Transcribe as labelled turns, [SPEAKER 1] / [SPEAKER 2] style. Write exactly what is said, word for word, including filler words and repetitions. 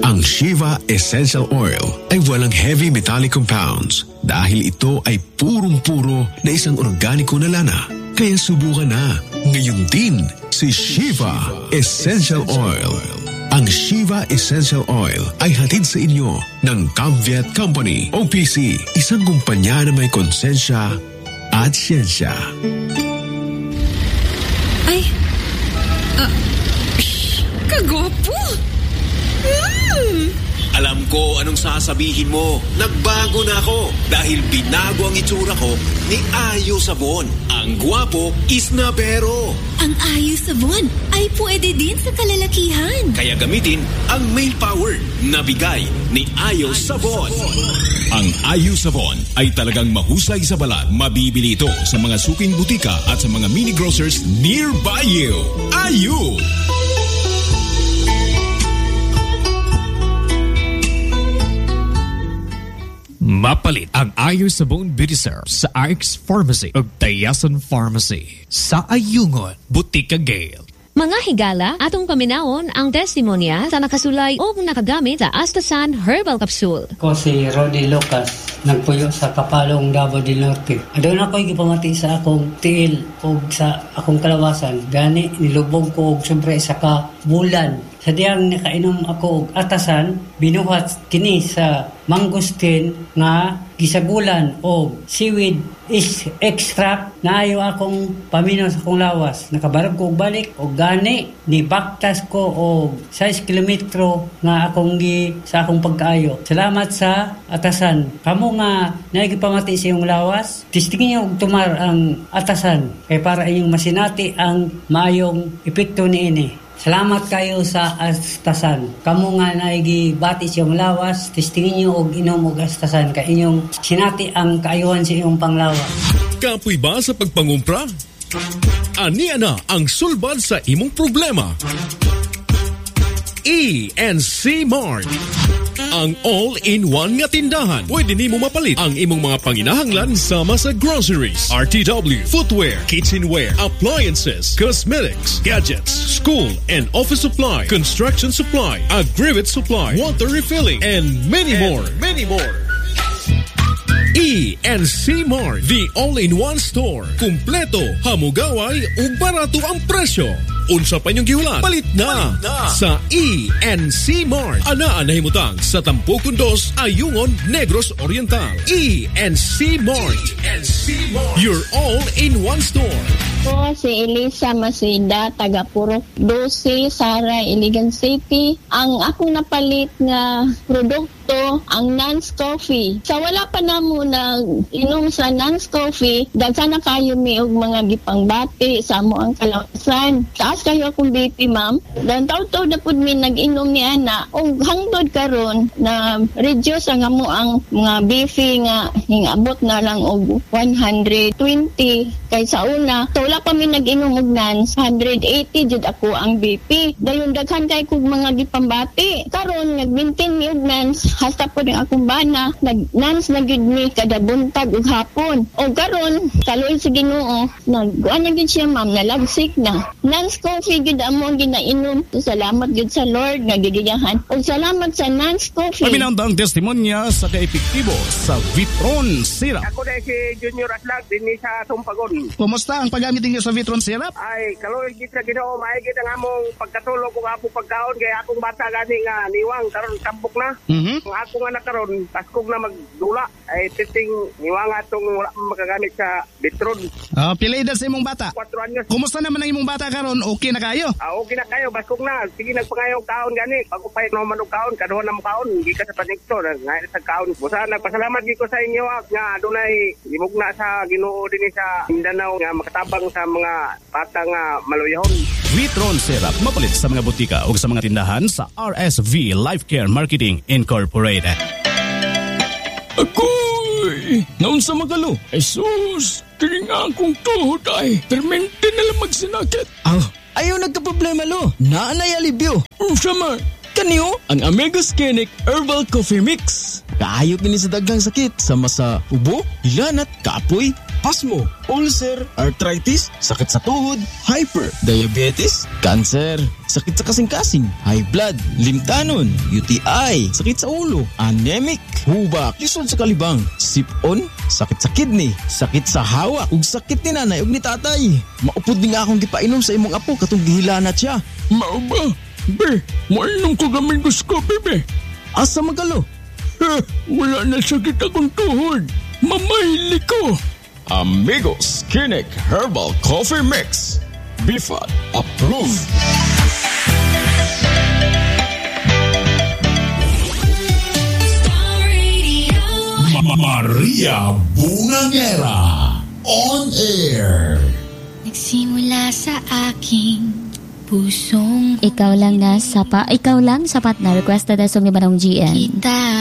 [SPEAKER 1] Ang Shiva Essential Oil ay walang heavy metallic compounds dahil ito ay purong-puro na isang organiko na lana. Kaya subukan na ngayon din si Shiva Essential Oil. Ang Shiva Essential Oil ay hatid sa inyo ng Camviet Company o P C, isang kumpanya na may konsensya at siyensya.
[SPEAKER 2] Ay, uh, shh, kagwapo! Mm.
[SPEAKER 3] Alam ko anong sasabihin mo. Nagbago na ako dahil binago ang itsura ko ni Ayo Sabon. Ang gwapo is na pero.
[SPEAKER 2] Ang Ayo Sabon ay pwede din sa kalalakihan.
[SPEAKER 3] Kaya gamitin ang male power na bigay ni Ayo Sabon. Ang Ayo Sabon ay talagang mahusay sa balat. Mabibili ito sa mga suking butika at sa mga mini grocers nearby you. Ayo!
[SPEAKER 4] Mapalit ang Ayo Sabon Beauty Serum sa R X Pharmacy o Tayasan Pharmacy sa Ayungon, Butika Gale.
[SPEAKER 5] Mga higala, atong paminawon ang testimonya sa nakasulay o nakagamit sa Astasan Herbal Capsule.
[SPEAKER 6] Ako si Rodi Lucas, nagpuyo sa Kapalong, Davao del Norte. Doon ako ipamati sa akong tiil o sa akong kalawasan. Gani, nilubog ko og sobre sa kabulan. Sa diyang nakainom ako og atasan, binuhat kini sa mangustin nga gisagulan o seaweed is extract na ayo akong paminom sa akong lawas. Nakabarog ko og balik o gani ni baktas ko og sais kilometro nga akong gi sa akong pagkaayo. Salamat sa atasan. Kamo nga naigipamati sa iyong lawas, tistingin niyo og tumar ang atasan kay para inyong masinati ang maayong epekto niini. Salamat kayo sa astasan. Kamu nga naigibati siyang lawas, testingin niyo og inom og astasan kay inyong sinati ang kaayuhan sa inyong panglawas.
[SPEAKER 3] Kapoy ba sa pagpangumpra? Ania na ang sulbad sa imong problema. E and C Mart, ang all-in-one nga tindahan. Pwede nimo mapalit ang imong mga panginahanglan sama sa groceries, R T W, footwear, kitchenware, appliances, cosmetics, gadgets, school and office supply, construction supply, aggregate supply, water refilling, and many and more. Many more. E and C Mart, the all-in-one store. Kumpleto, hamugaway, ug barato ang presyo. Unsa pa inyong gihulat? Palit na, Palit na sa E and C Mart. Anaan na himutang sa Tampukon dos, Ayungon, Negros Oriental. E and C Mart. E and C Mart, your all-in-one store.
[SPEAKER 7] Ako si Elisa Masida, taga Purok twelve, Sara, Iligan City. Ang akong napalit nga produkto, ang Nance Coffee. Sa wala pa na mo na inom sa Nance Coffee, dagsa na kayo mi og mga gipangbati sa mo ang kalawasan. Taas kayo akong B P, ma'am. Dan taw-taw na pud mi nag-inom ni ana. Og hangtod karon na reduce ang amo ang mga B P nga hingabot na lang og one hundred twenty kay sa una. So wala pa mi nag-inom og Nance, one hundred eighty jud ako ang B P. Dayon daghan kay kog mga gipambati. Karon nag-maintain mi og Nance hasta pud ang akong bana. Nag-Nance na gyud mi kada buntag ug hapon. Og karon kaluoy sa Ginoo, nag-kuan na gyud siya, ma'am, nalagsik na. Nance Coffee gyud amo ang ginainom. Salamat gyud sa Lord nga gigiyahan. Og salamat sa Nance Coffee.
[SPEAKER 4] Paminawon ang testimonya sa kaepektibo sa Vitron Syrup.
[SPEAKER 8] Ako na si Junior Aslag din sa Tumpagon.
[SPEAKER 4] Kumusta ang paggamit ninyo sa Vitron Syrup?
[SPEAKER 8] Ay, kaluoy gid sa Ginoo, maaygid ang among pagkatulog ug apo pagkaon kay akong bata gani nga niwang karon tambok na.
[SPEAKER 4] Mhm.
[SPEAKER 8] Ang ako nga na karon, taskog na magdula ay titing niwang atong wala makagamit sa Vitron.
[SPEAKER 4] Ah, pila edad sa imong bata?
[SPEAKER 8] four anyos.
[SPEAKER 4] Kumusta naman ang imong bata karon? Okay na kayo?
[SPEAKER 8] Ah, okay na kayo, baskog na. Sige nagpangayong kaon gani. Pag upay na man og kaon, kaduha na mo kaon, gi ka sa panekto nga sa kaon. Busa nagpasalamat gid ko sa inyo nga adunay gimugna sa Ginoo dinhi sa Mindanao nga makatabang sa mga bata nga maluyahon.
[SPEAKER 4] Vitron Syrup mapalit sa mga butika o sa mga tindahan sa R S V Life Care Marketing Incorporated.
[SPEAKER 9] Akoy! Naunsa magalo? Jesus! Kaya nga akong tuhod ay permente na lang magsinakit.
[SPEAKER 10] Ah, ayaw nagka-problema lo. Naanay alibyo.
[SPEAKER 9] Um, sama.
[SPEAKER 10] Kaniyo?
[SPEAKER 9] Ang Amigoskenic Herbal Coffee Mix.
[SPEAKER 10] Kaayot din sa daghang sakit sama sa ubo, ilan at kapoy. spasmo, ulcer, arthritis, sakit sa tuhod, hyper, diabetes, cancer, sakit sa kasing-kasing, high blood, limtanon, U T I, sakit sa ulo, anemic, hubak, lisod sa kalibang, sipon, sakit sa kidney, sakit sa hawak, ug sakit ni nanay ug ni tatay. Maupod din nga akong gipainom sa imong apo katong gihilanat siya.
[SPEAKER 9] Mao ba? Be, mainom ko gamay gusto, bebe.
[SPEAKER 10] Asa magalo?
[SPEAKER 9] Eh, wala na sakit akong tuhod. Mamahili ko.
[SPEAKER 10] Amigos Kinik Herbal Coffee Mix. B F A D approved.
[SPEAKER 1] Maria Bungangera on air.
[SPEAKER 2] Nagsimula sa aking pusong
[SPEAKER 11] Ikaw lang na sapa, ikaw lang sapat na requested na song ni Manong G N.
[SPEAKER 2] kita.